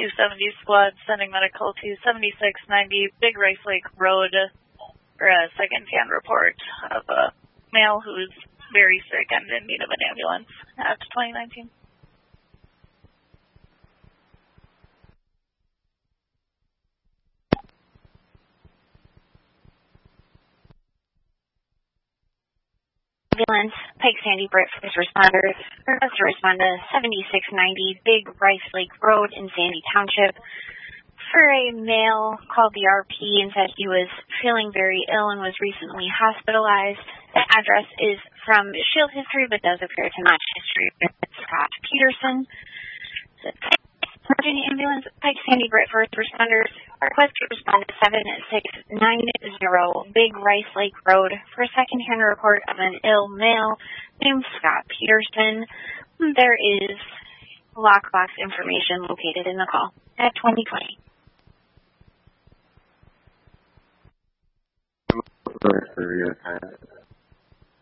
270 squad sending medical to 7690 Big Rice Lake Road for a second-hand report of a male who's very sick and in need of an ambulance at 2019. Ambulance, Pike Sandy Britt, first responders, request to respond to 7690 Big Rice Lake Road in Sandy Township for a male called the RP and said he was feeling very ill and was recently hospitalized. The address is from Shield History but does appear to match history with Scott Peterson. Emergency ambulance, Pike Sandy Britt, first responders, request to respond to 7690 Big Rice Lake Road for a second-hand report of an ill male named Scott Peterson. There is lockbox information located in the call at 2020. For your time.